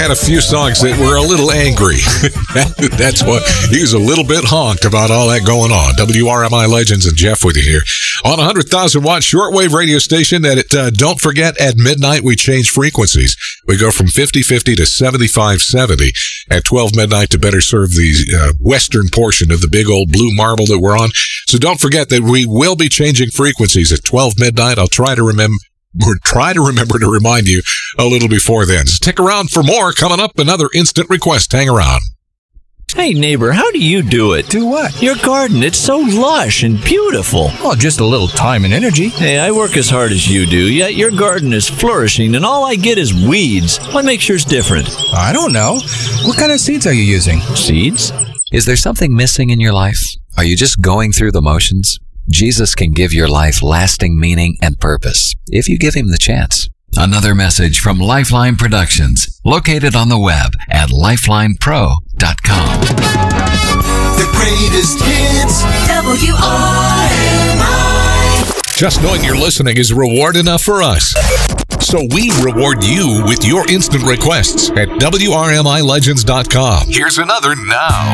had a few songs that were a little angry. That's what he was a little bit honked about all that going on. WRMI Legends and Jeff with you here on a 100,000 watt shortwave radio station. Don't forget, at midnight we change frequencies. We go from 50/50 to 75/70 at 12 midnight to better serve the western portion of the big old blue marble that we're on. So don't forget that we will be changing frequencies at 12 midnight. I'll try to remember to remind you a little before then. Stick around for more. Coming up, another instant request. Hang around. Hey, neighbor, how do you do it? Do what? Your garden, it's so lush and beautiful. Oh, just a little time and energy. Hey, I work as hard as you do, yet your garden is flourishing, and all I get is weeds. What makes yours different? I don't know. What kind of seeds are you using? Seeds? Is there something missing in your life? Are you just going through the motions? Jesus can give your life lasting meaning and purpose if you give him the chance. Another message from Lifeline Productions, located on the web at lifelinepro.com. The greatest hits, WRMI. Just knowing you're listening is reward enough for us. So we reward you with your instant requests at WRMILegends.com. Here's another now.